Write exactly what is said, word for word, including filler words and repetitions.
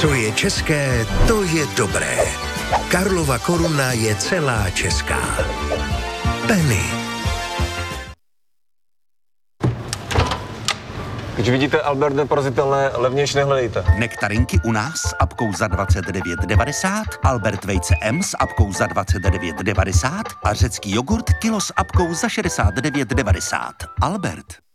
Co je české, to je dobré. Karlova Koruna je celá česká. Penny. Když vidíte Albert neporazitelné, levnější nehledejte. Nektarinky u nás s apkou za dvacet devět devadesát, Albert vejce M s apkou za dvacet devět devadesát a řecký jogurt kilo s apkou za šedesát devět devadesát. Albert.